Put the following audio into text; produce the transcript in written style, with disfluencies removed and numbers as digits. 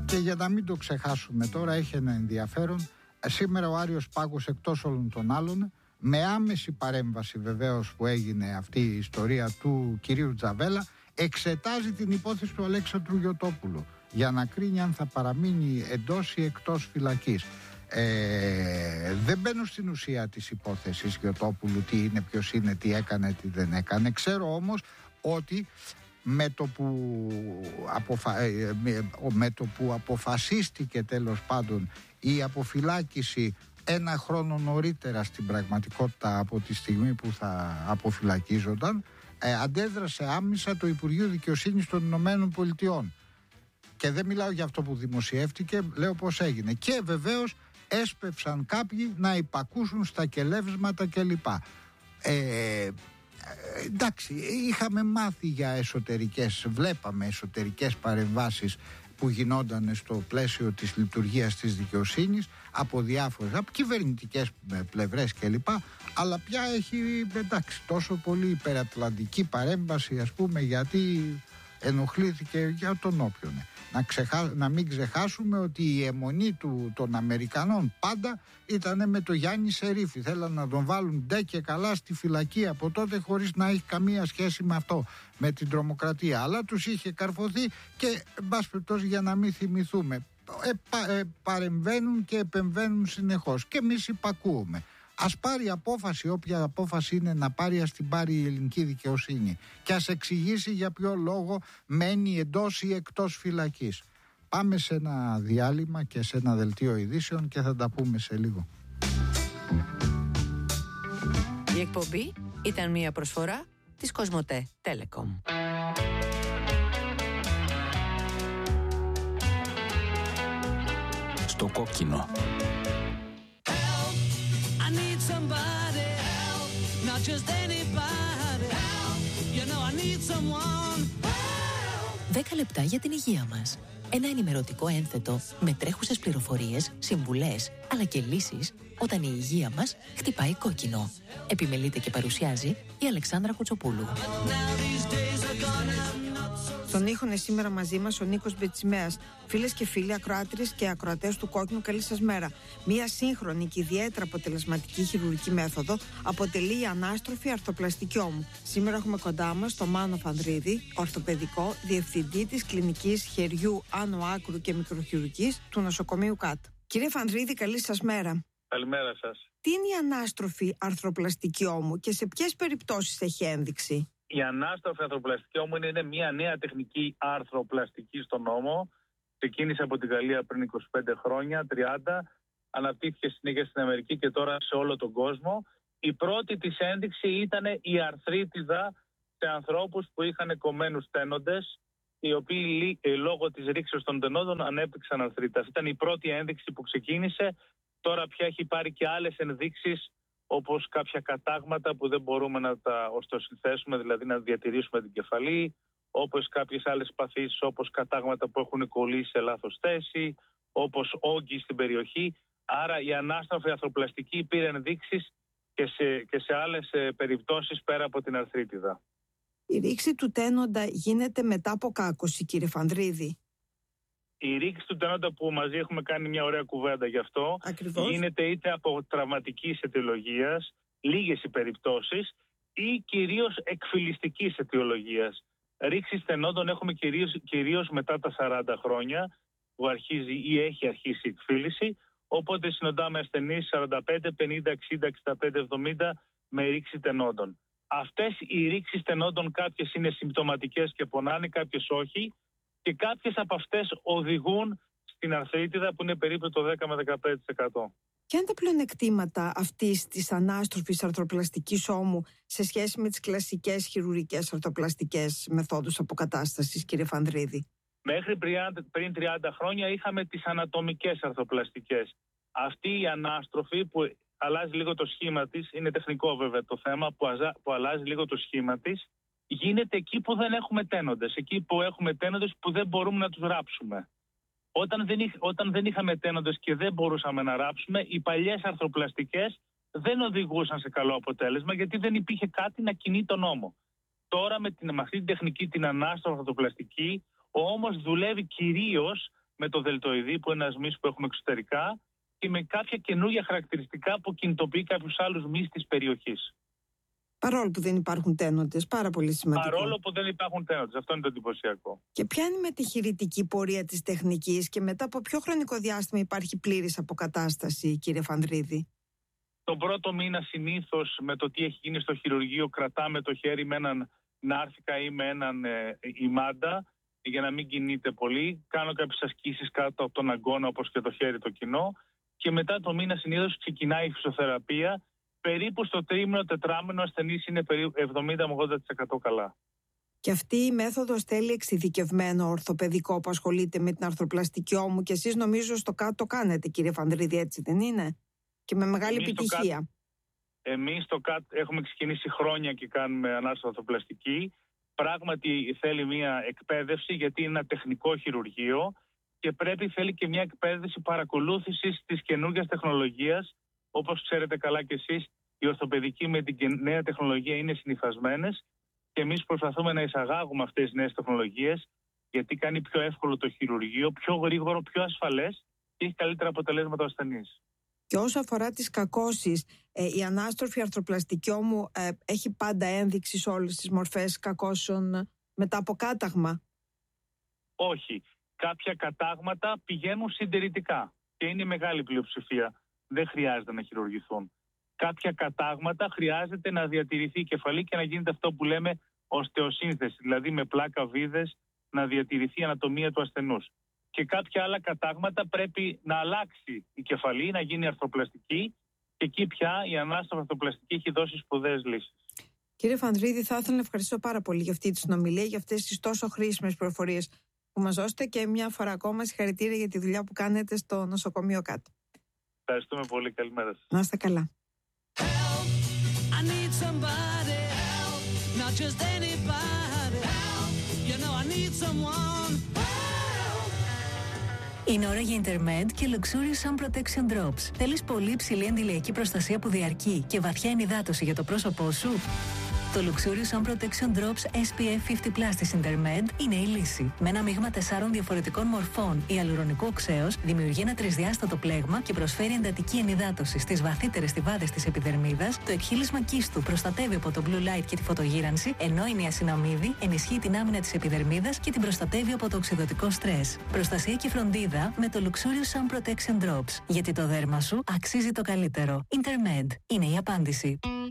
Και για να μην το ξεχάσουμε τώρα, έχει ένα ενδιαφέρον. Σήμερα ο Άριος Πάγος, εκτός όλων των άλλων, με άμεση παρέμβαση βεβαίως που έγινε αυτή η ιστορία του κυρίου Τζαβέλα, εξετάζει την υπόθεση του Αλέξανδρου Γιωτόπουλου για να κρίνει αν θα παραμείνει εντός ή εκτός φυλακής. Δεν μπαίνω στην ουσία της υπόθεσης Γιωτόπουλου, τι είναι, ποιος είναι, τι έκανε, τι δεν έκανε. Ξέρω όμως ότι με το που αποφασίστηκε τέλος πάντων η αποφυλάκηση ένα χρόνο νωρίτερα στην πραγματικότητα από τη στιγμή που θα αποφυλακίζονταν, αντέδρασε άμεσα το Υπουργείο Δικαιοσύνης των Ηνωμένων Πολιτειών. Και δεν μιλάω για αυτό που δημοσιεύτηκε, λέω πώς έγινε. Και βεβαίως έσπευσαν κάποιοι να υπακούσουν στα κελεύσματα κλπ. Εντάξει, είχαμε μάθει για βλέπαμε εσωτερικές παρεμβάσεις που γινόταν στο πλαίσιο της λειτουργίας της δικαιοσύνης από διάφορες, από κυβερνητικές πλευρές κλπ. Αλλά πια έχει, εντάξει, τόσο πολύ υπερατλαντική παρέμβαση, ας πούμε, γιατί ενοχλήθηκε για τον όποιον. Να μην ξεχάσουμε ότι η αιμονή των Αμερικανών πάντα ήταν με το Γιάννη Σερίφη. Θέλαν να τον βάλουν ντε και καλά στη φυλακή από τότε, χωρίς να έχει καμία σχέση με αυτό, με την τρομοκρατία. Αλλά τους είχε καρφωθεί και, εν πάση περιπτώσει, για να μην θυμηθούμε, παρεμβαίνουν και επεμβαίνουν συνεχώς και εμείς υπακούουμε. Ας πάρει απόφαση, όποια απόφαση είναι να πάρει, ας την πάρει η ελληνική δικαιοσύνη και ας εξηγήσει για ποιο λόγο μένει εντός ή εκτός φυλακής. Πάμε σε ένα διάλειμμα και σε ένα δελτίο ειδήσεων και θα τα πούμε σε λίγο. Η εκπομπή ήταν μια προσφορά της Κοσμοτέ Telecom. Στο κόκκινο. Somebody help, not just anybody help, you know I need someone help. 10 λεπτά για την υγεία μας. Ένα ενημερωτικό ένθετο με τρέχουσες πληροφορίες, συμβουλές, αλλά και λύσεις όταν η υγεία μας χτυπάει κόκκινο. Επιμελείται και παρουσιάζει η Αλεξάνδρα Κουτσοπούλου. Στον ήχο είναι σήμερα μαζί μας ο Νίκος Μπετσιμέας. Φίλες και φίλοι, ακροάτριες και ακροατές του Κόκκινου, καλή σας μέρα. Μία σύγχρονη και ιδιαίτερα αποτελεσματική χειρουργική μέθοδο αποτελεί η ανάστροφη αρθροπλαστική ώμου. Σήμερα έχουμε κοντά μας τον Μάνο Φανδρίδη, ορθοπαιδικό διευθυντή της κλινικής χεριού, άνω άκρου και μικροχειρουργικής του νοσοκομείου ΚΑΤ. Κύριε Φανδρίδη, καλή σας μέρα. Καλημέρα σας. Τι είναι η ανάστροφη αρθροπλαστική ώμου και σε ποιες περιπτώσεις έχει ένδειξη? Η ανάστροφη αρθροπλαστική ώμου είναι μια νέα τεχνική αρθροπλαστική στον ώμο. Ξεκίνησε από τη Γαλλία πριν 25 χρόνια, 30. Αναπτύχθηκε συνέχεια στην Αμερική και τώρα σε όλο τον κόσμο. Η πρώτη της ένδειξη ήταν η αρθρίτιδα σε ανθρώπους που είχαν κομμένους τένοντες, οι οποίοι λόγω της ρήξεως των τενόντων ανέπτυξαν αρθρίτιδα. Αυτή ήταν η πρώτη ένδειξη που ξεκίνησε. Τώρα πια έχει πάρει και άλλες ενδείξεις, όπως κάποια κατάγματα που δεν μπορούμε να τα οστοσυνθέσουμε, δηλαδή να διατηρήσουμε την κεφαλή, όπως κάποιες άλλες παθήσεις, όπως κατάγματα που έχουν κολλήσει σε λάθος θέση, όπως όγκοι στην περιοχή. Άρα η ανάστροφη αρθροπλαστική πήρε ενδείξεις και σε άλλες περιπτώσεις πέρα από την αρθρίτιδα. Η ρήξη του τένοντα γίνεται μετά από κάκωση, κύριε Φανδρίδη? Η ρήξη του τένοντα, που μαζί έχουμε κάνει μια ωραία κουβέντα γι' αυτό, ακριβώς, γίνεται είτε από τραυματικής αιτιολογίας, λίγες οι περιπτώσεις, ή κυρίως εκφυλιστικής αιτιολογίας. Ρήξη τενόντων έχουμε κυρίως μετά τα 40 χρόνια, που αρχίζει ή έχει αρχίσει η εκφύλιση, οπότε συναντάμε ασθενείς 45, 50, 60, 65, 70 με ρήξη τενόντων. Αυτές οι ρήξεις τενόντων, κάποιες είναι συμπτωματικές και πονάνε, κάποιες όχι, και κάποιες από αυτές οδηγούν στην αρθρίτιδα, που είναι περίπου το 10 με 15%. Ποια είναι τα πλεονεκτήματα αυτής της ανάστροφης αρθροπλαστικής ώμου σε σχέση με τις κλασικές χειρουργικές αρθροπλαστικές μεθόδους αποκατάστασης, κύριε Φανδρίδη? Μέχρι πριν 30 χρόνια είχαμε τις ανατομικές αρθροπλαστικές. Αυτή η ανάστροφη που αλλάζει λίγο το σχήμα της, είναι τεχνικό βέβαια το θέμα, που αλλάζει λίγο το σχήμα της, γίνεται εκεί που δεν έχουμε τένοντες, εκεί που έχουμε τένοντες που δεν μπορούμε να τους ράψουμε. Όταν δεν είχαμε τένοντες και δεν μπορούσαμε να ράψουμε, οι παλιές αρθροπλαστικές δεν οδηγούσαν σε καλό αποτέλεσμα, γιατί δεν υπήρχε κάτι να κινεί τον ώμο. Τώρα με αυτή την τεχνική, την ανάστροφη αρθροπλαστική, ο ώμος δουλεύει κυρίως με το δελτοειδή που είναι ένας μυς που έχουμε εξωτερικά και με κάποια καινούργια χαρακτηριστικά που κινητοποιεί κάποιους άλλους μυς της περιοχής. Παρόλο που δεν υπάρχουν τένοντες, πάρα πολύ σημαντικό. Παρόλο που δεν υπάρχουν τένοντες, αυτό είναι το εντυπωσιακό. Και ποια είναι η μετεχειρητική πορεία της τεχνικής και μετά από ποιο χρονικό διάστημα υπάρχει πλήρης αποκατάσταση, κύριε Φανδρίδη? Τον πρώτο μήνα συνήθως με το τι έχει γίνει στο χειρουργείο κρατάμε το χέρι με έναν νάρθηκα ή με έναν ημάντα για να μην κινείται πολύ. Κάνω κάποιες ασκήσεις κάτω από τον αγκώνα όπως και το χέρι το κοινό και μετά το μήνα συνήθως ξεκινάει η φυσιοθεραπεία. Περίπου στο τρίμηνο, τετράμηνο ασθενής είναι περίπου 70 με 80% καλά. Και αυτή η μέθοδος θέλει εξειδικευμένο ορθοπαιδικό που ασχολείται με την αρθροπλαστική ώμου και εσείς νομίζω στο κάτω κάνετε, κύριε Φανδρίδη, έτσι δεν είναι? Και με μεγάλη επιτυχία. Εμείς στο ΚΑΤ έχουμε ξεκινήσει χρόνια και κάνουμε ανάσταση αρθροπλαστική. Πράγματι θέλει μια εκπαίδευση γιατί είναι ένα τεχνικό χειρουργείο και θέλει και μια εκπαίδευση παρακολούθησης της καινούργιας τεχνολογίας. Όπως ξέρετε καλά κι εσείς, οι ορθοπαιδικοί με την νέα τεχνολογία είναι συνυφασμένες και εμείς προσπαθούμε να εισαγάγουμε αυτές τις νέες τεχνολογίες γιατί κάνει πιο εύκολο το χειρουργείο, πιο γρήγορο, πιο ασφαλές και έχει καλύτερα αποτελέσματα ο ασθενής. Και όσο αφορά τις κακώσεις, η ανάστροφη αρθροπλαστική ώμου έχει πάντα ένδειξη σε όλες τις μορφές κακώσεων μετά από κάταγμα? Όχι. Κάποια κατάγματα πηγαίνουν συντηρητικά και είναι η μεγάλη πλειοψηφία. Δεν χρειάζεται να χειρουργηθούν. Κάποια κατάγματα χρειάζεται να διατηρηθεί η κεφαλή και να γίνεται αυτό που λέμε οστεοσύνθεση, δηλαδή με πλάκα βίδες να διατηρηθεί η ανατομία του ασθενούς. Και κάποια άλλα κατάγματα πρέπει να αλλάξει η κεφαλή, να γίνει αρθροπλαστική και εκεί πια η ανάστροφη αρθροπλαστική έχει δώσει σπουδαίες λύσεις. Κύριε Φανδρίδη, θα ήθελα να ευχαριστώ πάρα πολύ για αυτή τη συνομιλία, για αυτές τις τόσο χρήσιμες πληροφορίες που μας δώσετε και μια φορά ακόμα συγχαρητήρια για τη δουλειά που κάνετε στο νοσοκομείο ΚΑΤ. Ευχαριστούμε πολύ. Καλημέρα σας. Να είστε καλά. Είναι ώρα για Intermed και Luxurious Sun Protection Drops. Θέλεις πολύ υψηλή αντιλιακή προστασία που διαρκεί και βαθιά ενυδάτωση για το πρόσωπό σου? Το Luxurious Sun Protection Drops SPF 50+ της Intermed είναι η λύση. Με ένα μείγμα 4 διαφορετικών μορφών ιαλουρονικού οξέως δημιουργεί ένα τρισδιάστατο πλέγμα και προσφέρει εντατική ενυδάτωση στις βαθύτερες στιβάδες της επιδερμίδας. Το εκχύλισμα κύστου προστατεύει από το blue light και τη φωτογύρανση, ενώ η νιασιναμίδη ενισχύει την άμυνα της επιδερμίδας και την προστατεύει από το οξυδωτικό στρες. Προστασία και φροντίδα με το Luxurious Sun Protection Drops. Γιατί το δέρμα σου αξίζει το καλύτερο. Intermed είναι η απάντηση.